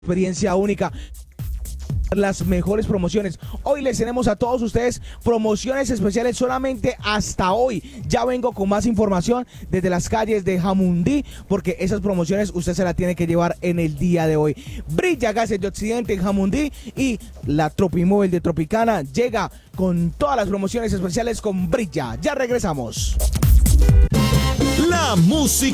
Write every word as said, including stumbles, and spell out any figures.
experiencia única, las mejores promociones. Hoy les tenemos a todos ustedes promociones especiales solamente hasta hoy. Ya vengo con más información desde las calles de Jamundí, porque esas promociones usted se las tiene que llevar en el día de hoy. Brilla Gases de Occidente en Jamundí y la Tropimóvil de Tropicana llega con todas las promociones especiales con Brilla. Ya regresamos. La música